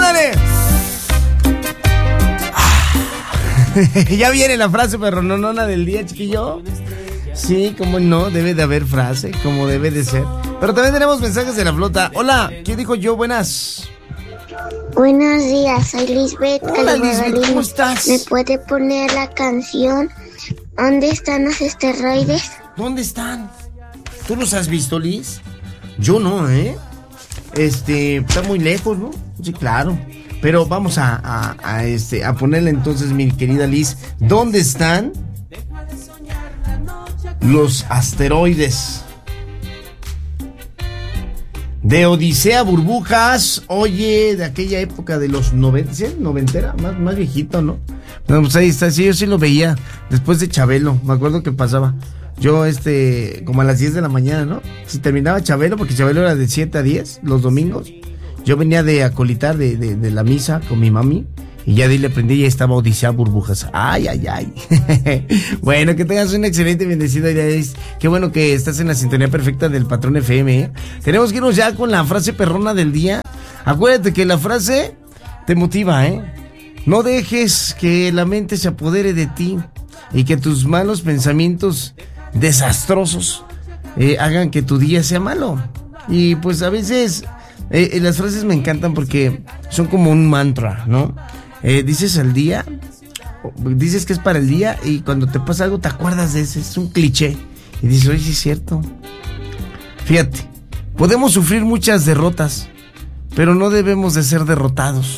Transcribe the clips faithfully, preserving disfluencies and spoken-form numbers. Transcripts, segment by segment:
¡Ándale! Ya viene la frase perrononona del día, chiquillo. Sí, cómo no, debe de haber frase, como debe de ser. Pero también tenemos mensajes de la flota. Hola, ¿quién dijo yo? Buenas. Buenos días, soy Lisbeth. Hola, Lisbeth, ¿cómo estás? ¿Me puede poner la canción ¿Dónde están los esteroides? ¿Dónde están? ¿Tú los has visto, Liz? Yo no, ¿eh? Este, está muy lejos, ¿no? Sí, claro. Pero vamos a, a, a, este, a ponerle entonces, mi querida Liz, ¿dónde están los asteroides? De Odisea Burbujas, oye, de aquella época de los noventa, ¿sí? Noventera, más, más viejito, ¿no? No, pues ahí está, sí, yo sí lo veía, después de Chabelo, me acuerdo que pasaba. Yo, este, como a las diez de la mañana, ¿no? Si terminaba Chabelo, porque Chabelo era de siete a diez, los domingos. Yo venía de acolitar de, de, de la misa con mi mami, y ya de ahí le prendí y ya estaba Odisea Burbujas. Ay, ay, ay. Bueno, que tengas un excelente bendecido día. Qué bueno que estás en la sintonía perfecta del Patrón F M, ¿eh? Tenemos que irnos ya con la frase perrona del día. Acuérdate que la frase te motiva, ¿eh? No dejes que la mente se apodere de ti y que tus malos pensamientos desastrosos eh, hagan que tu día sea malo. Y pues a veces eh, las frases me encantan porque son como un mantra, ¿no? Eh, dices al día, dices que es para el día y cuando te pasa algo te acuerdas de ese, es un cliché y dices, oye, sí es cierto. Fíjate, podemos sufrir muchas derrotas, pero no debemos de ser derrotados.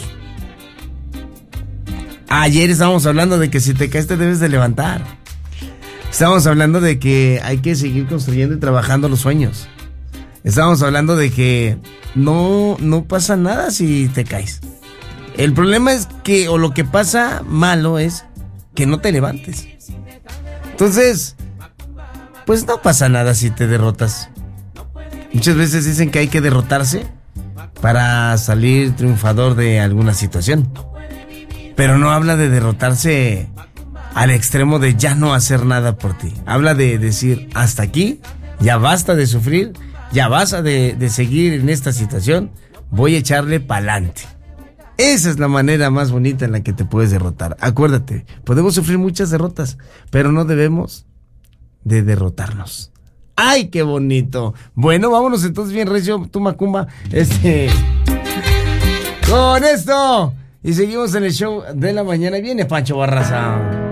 Ayer estábamos hablando de que si te caes te debes de levantar. Estábamos hablando de que hay que seguir construyendo y trabajando los sueños. Estábamos hablando de que no, no pasa nada si te caes. El problema es que, o lo que pasa malo es que no te levantes. Entonces, pues no pasa nada si te derrotas. Muchas veces dicen que hay que derrotarse para salir triunfador de alguna situación. Pero no habla de derrotarse al extremo de ya no hacer nada por ti. Habla de decir, hasta aquí, ya basta de sufrir, ya basta de, de seguir en esta situación, voy a echarle pa'lante. Esa es la manera más bonita en la que te puedes derrotar. Acuérdate, podemos sufrir muchas derrotas, pero no debemos de derrotarnos. ¡Ay, qué bonito! Bueno, vámonos entonces bien recio, tú Macumba. Este... Con esto... Y seguimos en el show de la mañana. Viene Pancho Barraza.